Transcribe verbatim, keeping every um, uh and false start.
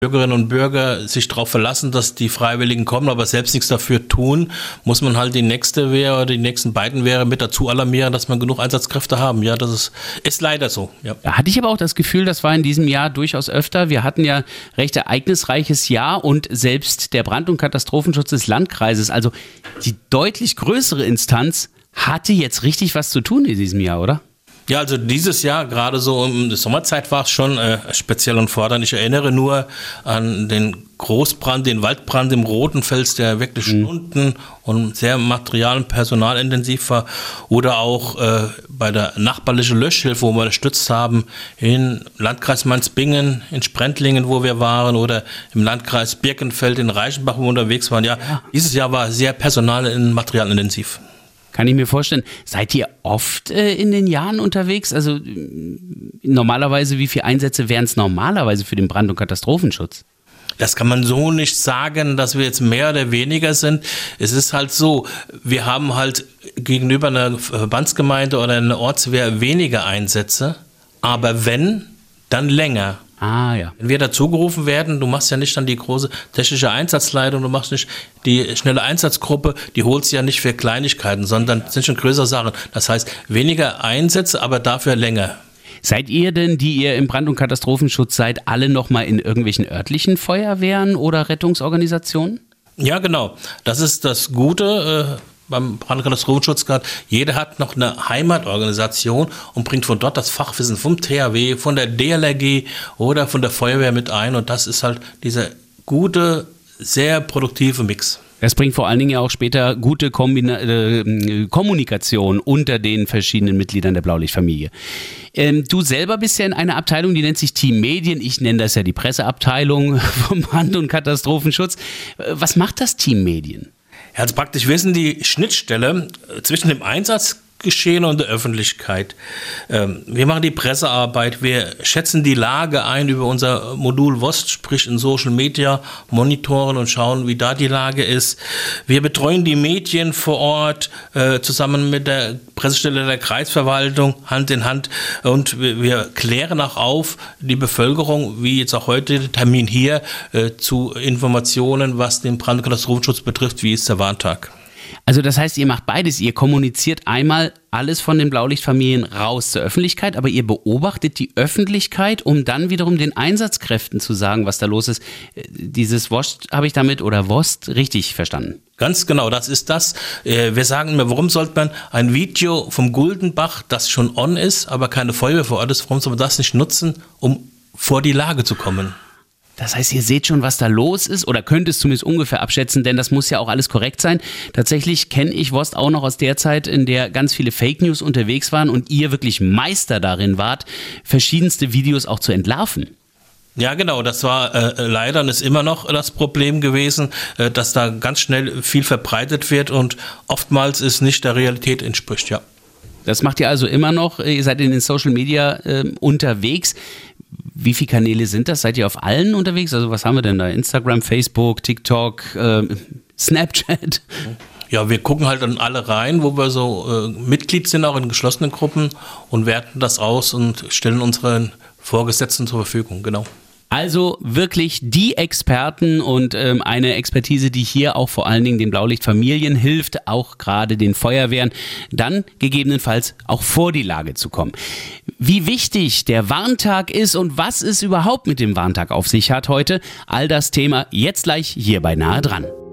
Bürgerinnen und Bürger sich darauf verlassen, dass die Freiwilligen kommen, aber selbst nichts dafür tun, muss man halt die nächste Wehr oder die nächsten beiden Wehre mit dazu alarmieren, dass man genug Einsatzkräfte haben. Ja, das ist, ist leider so. Ja. Da hatte ich aber auch das Gefühl, das war in diesem Jahr durchaus öfter. Wir hatten ja recht ereignisreiches Jahr und selbst der Brand- und Katastrophenschutz des Landkreises, also die deutlich größere Instanz, hatte jetzt richtig was zu tun in diesem Jahr, oder? Ja, also dieses Jahr, gerade so in der Sommerzeit, war es schon äh, speziell und fordernd. Ich erinnere nur an den Großbrand, den Waldbrand im Rotenfels, der wirklich mhm. Stunden und sehr material- und personalintensiv war. Oder auch äh, bei der nachbarlichen Löschhilfe, wo wir unterstützt haben, im Landkreis Mainz-Bingen, in Sprentlingen, wo wir waren, oder im Landkreis Birkenfeld, in Reichenbach, wo wir unterwegs waren. Ja, ja. Dieses Jahr war sehr personal- und materialintensiv. Kann ich mir vorstellen. Seid ihr oft äh, in den Jahren unterwegs? Also äh, normalerweise, wie viele Einsätze wären es normalerweise für den Brand- und Katastrophenschutz? Das kann man so nicht sagen, dass wir jetzt mehr oder weniger sind. Es ist halt so, wir haben halt gegenüber einer Verbandsgemeinde oder einer Ortswehr weniger Einsätze, aber wenn, dann länger. Ah, ja. Wenn wir dazugerufen werden, du machst ja nicht dann die große technische Einsatzleitung, du machst nicht die schnelle Einsatzgruppe, die holst du ja nicht für Kleinigkeiten, sondern das sind schon größere Sachen. Das heißt, weniger Einsätze, aber dafür länger. Seid ihr denn, die ihr im Brand- und Katastrophenschutz seid, alle nochmal in irgendwelchen örtlichen Feuerwehren oder Rettungsorganisationen? Ja, genau. Das ist das Gute äh, beim Brand- und Katastrophenschutz gerade. Jeder hat noch eine Heimatorganisation und bringt von dort das Fachwissen vom T H W, von der D L R G oder von der Feuerwehr mit ein. Und das ist halt dieser gute, sehr produktive Mix. Das bringt vor allen Dingen ja auch später gute Kombina- äh, Kommunikation unter den verschiedenen Mitgliedern der Blaulichtfamilie. Ähm, du selber bist ja in einer Abteilung, die nennt sich Team Medien. Ich nenne das ja die Presseabteilung vom Brand- und Katastrophenschutz. Was macht das Team Medien? Ja, also praktisch, wir sind die Schnittstelle zwischen dem Einsatzgeschehen und der Öffentlichkeit. Wir machen die Pressearbeit, wir schätzen die Lage ein über unser Modul W O S T, sprich in Social Media, monitoren und schauen, wie da die Lage ist. Wir betreuen die Medien vor Ort äh, zusammen mit der Pressestelle der Kreisverwaltung, Hand in Hand, und wir, wir klären auch auf die Bevölkerung, wie jetzt auch heute der Termin hier, äh, zu Informationen, was den Brand- und Katastrophenschutz betrifft, wie ist der Warntag. Also das heißt, ihr macht beides. Ihr kommuniziert einmal alles von den Blaulichtfamilien raus zur Öffentlichkeit, aber ihr beobachtet die Öffentlichkeit, um dann wiederum den Einsatzkräften zu sagen, was da los ist. Dieses W O S T habe ich damit, oder W O S T, richtig verstanden? Ganz genau, das ist das. Wir sagen immer, warum sollte man ein Video vom Guldenbach, das schon on ist, aber keine Feuerwehr vor Ort ist, warum soll man das nicht nutzen, um vor die Lage zu kommen? Das heißt, ihr seht schon, was da los ist, oder könnt es zumindest ungefähr abschätzen, denn das muss ja auch alles korrekt sein. Tatsächlich kenne ich W O S T auch noch aus der Zeit, in der ganz viele Fake News unterwegs waren und ihr wirklich Meister darin wart, verschiedenste Videos auch zu entlarven. Ja, genau, das war äh, leider und ist immer noch das Problem gewesen, äh, dass da ganz schnell viel verbreitet wird und oftmals es nicht der Realität entspricht, ja. Das macht ihr also immer noch, ihr seid in den Social Media äh, unterwegs. Wie viele Kanäle sind das? Seid ihr auf allen unterwegs? Also was haben wir denn da? Instagram, Facebook, TikTok, äh, Snapchat? Ja, wir gucken halt an alle rein, wo wir so äh, Mitglied sind, auch in geschlossenen Gruppen, und werten das aus und stellen unseren Vorgesetzten zur Verfügung, genau. Also wirklich die Experten und ähm, eine Expertise, die hier auch vor allen Dingen den Blaulichtfamilien hilft, auch gerade den Feuerwehren, dann gegebenenfalls auch vor die Lage zu kommen. Wie wichtig der Warntag ist und was es überhaupt mit dem Warntag auf sich hat heute, all das Thema jetzt gleich hier bei Nahe dran.